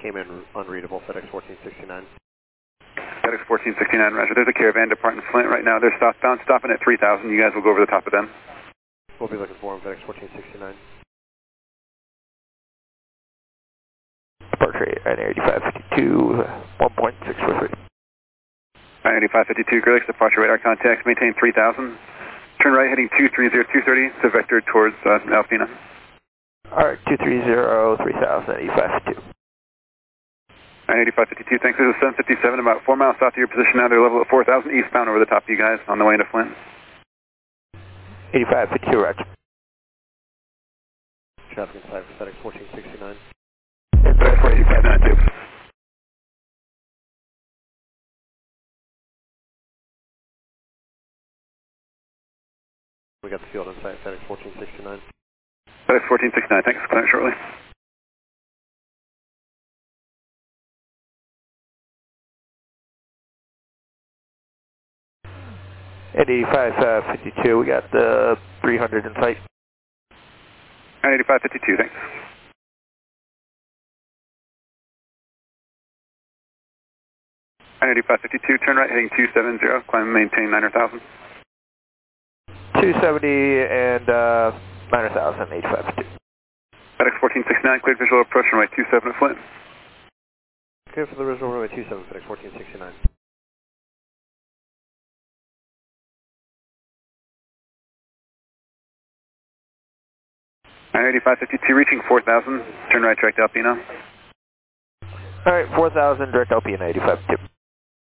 came in unreadable, FedEx 1469. FedEx 1469, roger. There's a caravan departing Flint right now. They're southbound, stopping at 3000. You guys will go over the top of them. We'll be looking for them, FedEx 1469. Departure rate, 8552, 1.643. 8552, Great Lakes, departure radar contacts, maintain 3000. Turn right heading 230, 230, to vector towards Alpena. Alright, 230, 3000, 8552. 8552, thanks. There's a 757 about 4 miles south of your position now. They're level at 4000, eastbound over the top of you guys on the way into Flint. 8552, roger. Traffic inside for FedEx 1469. FedEx 1469, too. We got the field inside FedEx 1469. FedEx 1469, thanks. Connect shortly. At 8552, we got the 300 in sight. 8552, thanks. 8552, turn right heading 270, climb and maintain 9,000. 270 and 9,000, 8552. FedEx 1469, cleared visual approach runway 27 at Flint. Clear for the visual runway 27, FedEx 1469. 8552, reaching 4000, turn right direct Alpena. Alright, 4000, direct Alpena, 8552.